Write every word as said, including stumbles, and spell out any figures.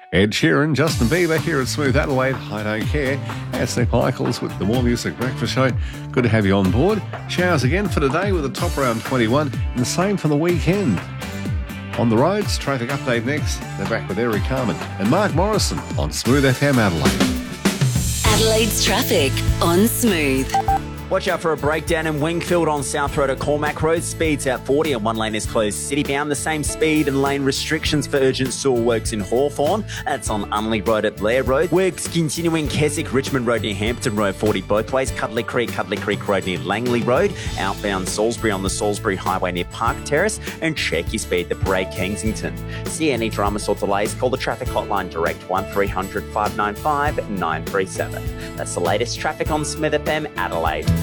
Ed Sheeran, Justin Bieber here at Smooth Adelaide. I don't care. Anthony Michaels with the More Music Breakfast Show. Good to have you on board. Showers again for today with a top around twenty-one, and the same for the weekend. On the roads, traffic update next. They're back with Eric Carmen and Mark Morrison on Smooth F M Adelaide. Adelaide's traffic on Smooth. Watch out for a breakdown in Wingfield on South Road at Cormac Road. Speeds at forty and one lane is closed citybound. The same speed and lane restrictions for urgent sewer works in Hawthorn. That's on Unley Road at Blair Road. Works continuing Keswick, Richmond Road near Hampton Road, forty both ways. Cuddly Creek, Cuddly Creek Road near Langley Road. Outbound Salisbury on the Salisbury Highway near Park Terrace. And check your speed at Parade Kensington. See any dramas or delays, call the traffic hotline direct one three hundred five nine five nine three seven. That's the latest traffic on Smith F M Adelaide.